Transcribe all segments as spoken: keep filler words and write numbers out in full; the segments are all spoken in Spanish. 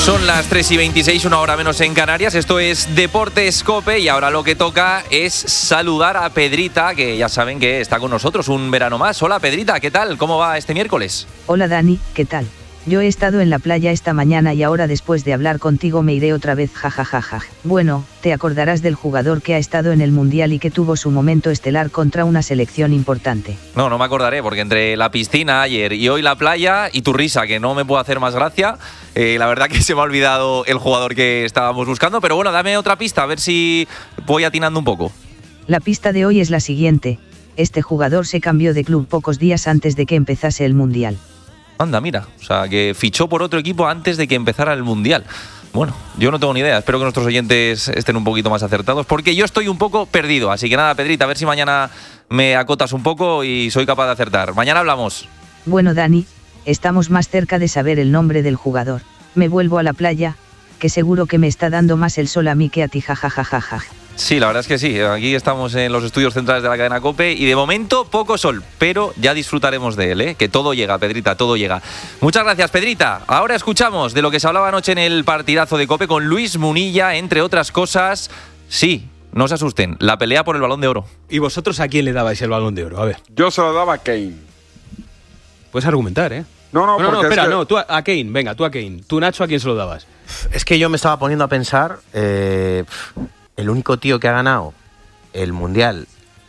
Son las tres y veintiséis, una hora menos en Canarias. Esto es Deportes COPE y ahora lo que toca es saludar a Pedrita, que ya saben que está con nosotros un verano más. Hola Pedrita, ¿qué tal? ¿Cómo va este miércoles? Hola Dani, ¿qué tal? Yo he estado en la playa esta mañana y ahora después de hablar contigo me iré otra vez, jajajaja. Bueno, te acordarás del jugador que ha estado en el Mundial y que tuvo su momento estelar contra una selección importante. No, no me acordaré, porque entre la piscina ayer y hoy la playa y tu risa, que no me puede hacer más gracia, eh, la verdad que se me ha olvidado el jugador que estábamos buscando, pero bueno, dame otra pista, a ver si voy atinando un poco. La pista de hoy es la siguiente: este jugador se cambió de club pocos días antes de que empezase el Mundial. Anda, mira, o sea, que fichó por otro equipo antes de que empezara el Mundial. Bueno, yo no tengo ni idea, espero que nuestros oyentes estén un poquito más acertados, porque yo estoy un poco perdido. Así que nada, Pedrita, a ver si mañana me acotas un poco y soy capaz de acertar. Mañana hablamos. Bueno, Dani, estamos más cerca de saber el nombre del jugador. Me vuelvo a la playa, que seguro que me está dando más el sol a mí que a ti, jajajajaja. Sí, la verdad es que sí. Aquí estamos en los estudios centrales de la cadena COPE y de momento poco sol, pero ya disfrutaremos de él, ¿eh? Que todo llega, Pedrita, todo llega. Muchas gracias, Pedrita. Ahora escuchamos de lo que se hablaba anoche en el partidazo de COPE con Luis Munilla, entre otras cosas. Sí, no se asusten, la pelea por el Balón de Oro. ¿Y vosotros a quién le dabais el Balón de Oro? A ver. Yo se lo daba a Kane. Puedes argumentar, ¿eh? No, no, no, no, espera, es que... no, tú a, a Kane, venga, tú a Kane. Tú, Nacho, ¿a quién se lo dabas? Es que yo me estaba poniendo a pensar, eh, el único tío que ha ganado el Mundial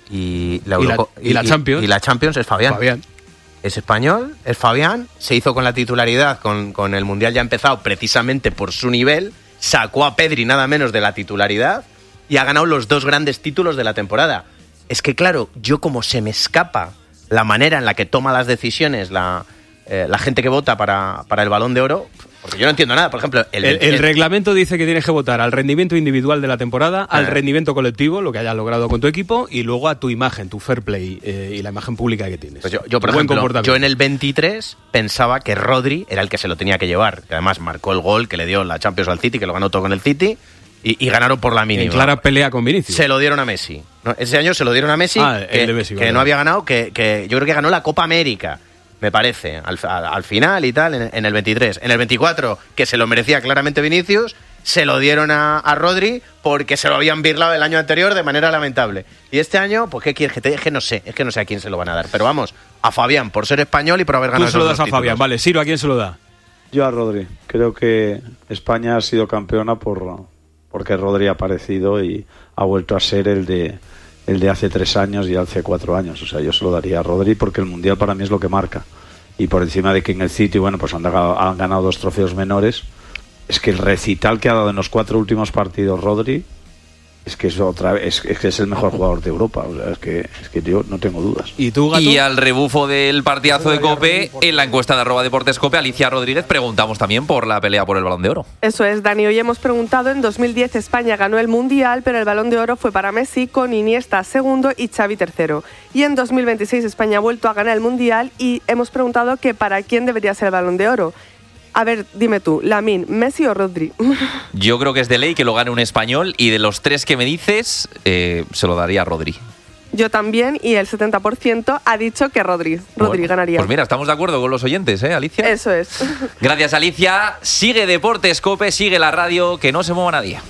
y la, y la, Euroco- y la Champions y, y la Champions es Fabián. Fabián. Es español, es Fabián, se hizo con la titularidad, con, con el Mundial ya empezado precisamente por su nivel, sacó a Pedri nada menos de la titularidad y ha ganado los dos grandes títulos de la temporada. Es que claro, yo como se me escapa la manera en la que toma las decisiones la, eh, la gente que vota para, para el Balón de Oro, porque yo no entiendo nada. Por ejemplo, el, El, el el, reglamento dice que tienes que votar al rendimiento individual de la temporada, al Ah. rendimiento colectivo, lo que hayas logrado con tu equipo, y luego a tu imagen, tu fair play eh, y la imagen pública que tienes. Pues yo, yo, por Tu buen ejemplo, comportamiento. yo en el veintitrés pensaba que Rodri era el que se lo tenía que llevar, que además marcó el gol que le dio la Champions al City, que lo ganó todo con el City, y, y ganaron por la mínima. En clara pelea con Vinicius. Se lo dieron a Messi. No, ese año se lo dieron a Messi, Ah, el que, de Messi, que vale. no había ganado, que, que yo creo que ganó la Copa América, me parece, al, al, al final y tal, en, en el veintitrés. En el veinticuatro, que se lo merecía claramente Vinicius, se lo dieron a, a Rodri porque se lo habían birlado el año anterior de manera lamentable. Y este año, pues ¿qué quieres que te deje? No sé, es que no sé a quién se lo van a dar. Pero vamos, a Fabián, por ser español y por haber ganado Tú se lo esos das dos a títulos. Fabián, vale. Siro, ¿a quién se lo da? Yo a Rodri. Creo que España ha sido campeona por porque Rodri ha aparecido y ha vuelto a ser el de el de hace tres años y hace cuatro años. O sea, yo se lo daría a Rodri porque el Mundial para mí es lo que marca. Y por encima de que en el City, bueno, pues han ganado, han ganado dos trofeos menores. Es que el recital que ha dado en los cuatro últimos partidos Rodri es que es otra es, es que es el mejor jugador de Europa. O sea, es que es que yo no tengo dudas. ¿Y tú, Gato? Y al rebufo del partidazo de COPE, en la encuesta de arroba Deportes COPE, Alicia Rodríguez, preguntamos también por la pelea por el Balón de Oro. Eso es, Dani. Hoy hemos preguntado, en dos mil diez España ganó el Mundial, pero el Balón de Oro fue para Messi, con Iniesta segundo y Xavi tercero. Y en dos mil veintiséis España ha vuelto a ganar el Mundial y hemos preguntado que para quién debería ser el Balón de Oro. A ver, dime tú, Lamine, ¿Messi o Rodri? Yo creo que es de ley que lo gane un español y de los tres que me dices, eh, se lo daría a Rodri. Yo también, y el setenta por ciento ha dicho que Rodri. Rodri Bueno, ganaría. Pues mira, estamos de acuerdo con los oyentes, ¿eh, Alicia? Eso es. Gracias, Alicia. Sigue Deportes COPE, sigue la radio, que no se mueva nadie.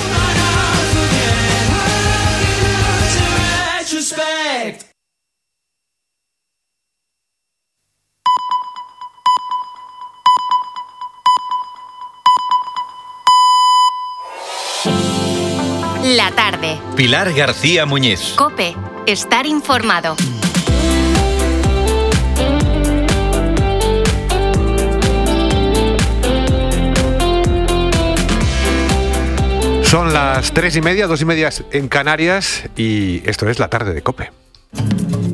La tarde. Pilar García Muñiz. COPE. Estar informado. Son las tres y media, dos y media en Canarias y esto es la tarde de COPE.